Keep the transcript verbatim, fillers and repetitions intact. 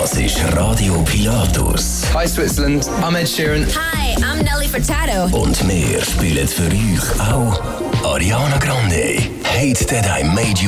Das ist Radio Pilatus. Hi Switzerland, I'm Ed Sheeran. Hi, I'm Nelly Furtado. Und wir spielen für euch auch Ariana Grande. Hate That I Made You